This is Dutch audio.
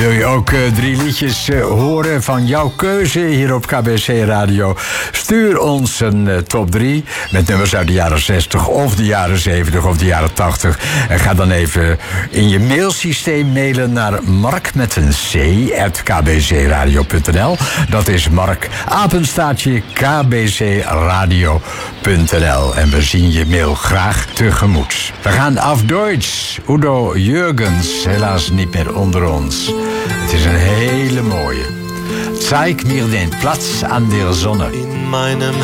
Wil je ook 3 liedjes horen van jouw keuze hier op KBC Radio? Stuur ons een top 3 met nummers uit de jaren 60 of de jaren 70 of de jaren 80. En ga dan even in je mailsysteem mailen naar mark@kbcradio.nl. Dat is Mark, apenstaartje kbcradio.nl. En we zien je mail graag tegemoet. We gaan af Duits. Udo Jürgens, helaas niet meer onder ons. Het is een hele mooie. Zeig mir den Platz an der Sonne. In meinem